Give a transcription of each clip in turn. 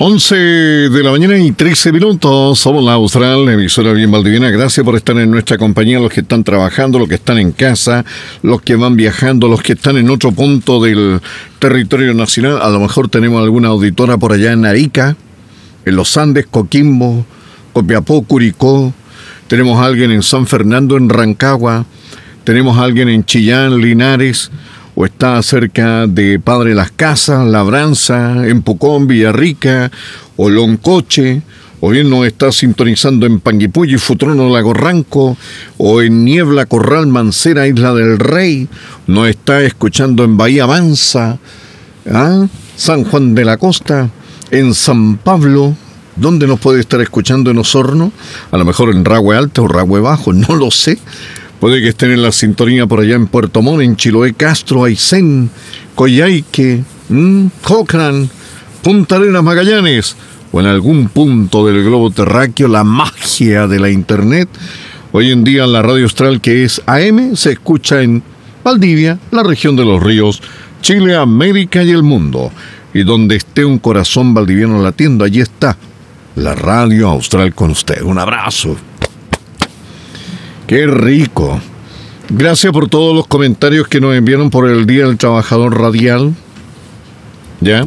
11 de la mañana y 13 minutos. Somos la Austral, emisora bien valdiviana. Gracias por estar en nuestra compañía, los que están trabajando, los que están en casa, los que van viajando, los que están en otro punto del territorio nacional. A lo mejor tenemos alguna auditora por allá en Arica, en los Andes, Coquimbo, Copiapó, Curicó. Tenemos a alguien en San Fernando, en Rancagua. Tenemos a alguien en Chillán, Linares, o está cerca de Padre Las Casas, Labranza, en Pucón, Villarrica, o Loncoche, o bien nos está sintonizando en Panguipulli, Futrono, Lago Ranco, o en Niebla, Corral, Mancera, Isla del Rey, nos está escuchando en Bahía Mansa, San Juan de la Costa, en San Pablo. ¿Dónde nos puede estar escuchando? En Osorno, a lo mejor en Rahue Alto o Rahue Bajo, no lo sé. Puede que estén en la sintonía por allá en Puerto Montt, en Chiloé, Castro, Aysén, Coyhaique, Cochrane, Punta Arenas, Magallanes, o en algún punto del globo terráqueo. La magia de la internet. Hoy en día la radio Austral, que es AM, se escucha en Valdivia, la región de los ríos, Chile, América y el mundo. Y donde esté un corazón valdiviano latiendo, allí está la radio Austral con usted. Un abrazo. ¡Qué rico! Gracias por todos los comentarios que nos enviaron por el Día del Trabajador Radial. ¿Ya?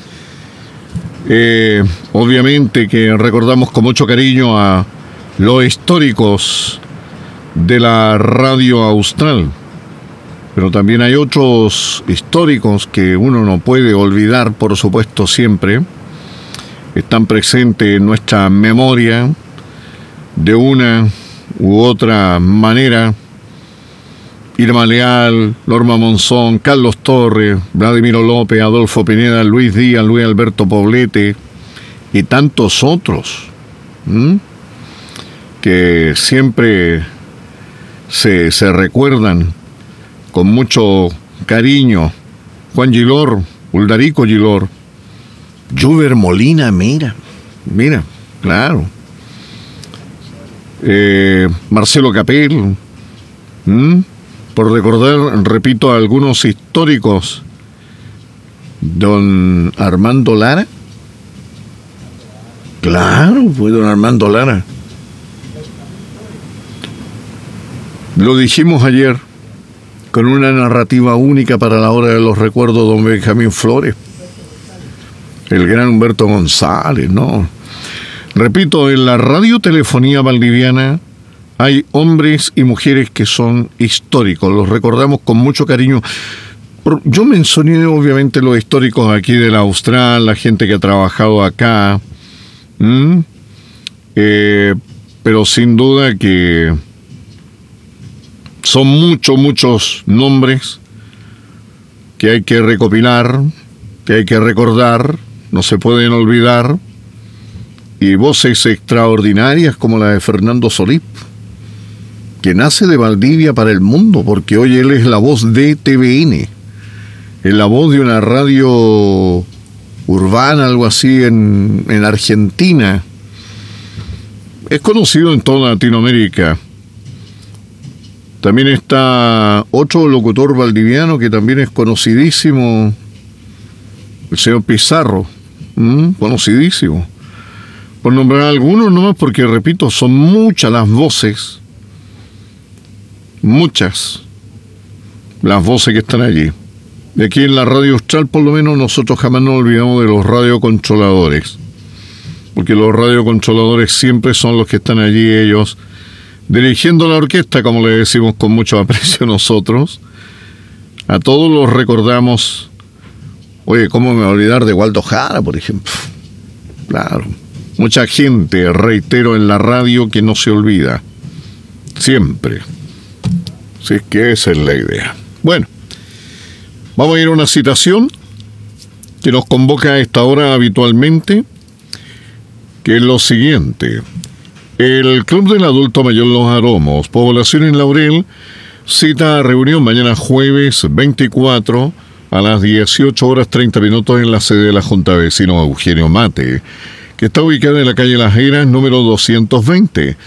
Obviamente que recordamos con mucho cariño a los históricos de la radio Austral. Pero también hay otros históricos que uno no puede olvidar, por supuesto, siempre. Están presentes en nuestra memoria de una u otra manera. Irma Leal, Norma Monzón, Carlos Torres, Vladimiro López, Adolfo Pineda, Luis Díaz, Luis Alberto Poblete y tantos otros que siempre se recuerdan con mucho cariño. Juan Gilor, Uldarico Gilor, Juber Molina, mira, claro. Marcelo Capel, por recordar, repito, a algunos históricos. Don Armando Lara, claro, fue don Armando Lara. Lo dijimos ayer, con una narrativa única para la hora de los recuerdos, don Benjamín Flores, el gran Humberto González, ¿no? Repito, en la radiotelefonía valdiviana hay hombres y mujeres que son históricos, los recordamos con mucho cariño. Yo mencioné obviamente los históricos aquí de la Austral, la gente que ha trabajado acá, pero sin duda que son muchos nombres que hay que recopilar, que hay que recordar, no se pueden olvidar. Y voces extraordinarias como la de Fernando Solís, que nace de Valdivia para el mundo, porque hoy él es la voz de TVN, es la voz de una radio urbana, algo así, en Argentina. Es conocido en toda Latinoamérica. También está otro locutor valdiviano que también es conocidísimo, el señor Pizarro, conocidísimo. Por nombrar algunos nomás, porque repito, son muchas las voces, muchas las voces que están allí. Y aquí en la radio Austral, por lo menos, nosotros jamás nos olvidamos de los radiocontroladores, porque los radiocontroladores siempre son los que están allí, ellos dirigiendo la orquesta, como le decimos con mucho aprecio nosotros. A todos los recordamos. Oye, ¿cómo me voy a olvidar de Waldo Jara, por ejemplo? Claro. Mucha gente, reitero, en la radio que no se olvida. Siempre. Si es que esa es la idea. Bueno, vamos a ir a una citación que nos convoca a esta hora habitualmente, que es lo siguiente. El Club del Adulto Mayor Los Aromos, población en Laurel, cita a reunión mañana jueves 24 a las 18 horas 30 minutos en la sede de la Junta de Vecinos Eugenio Mate, que está ubicada en la calle Las Heras, número 220.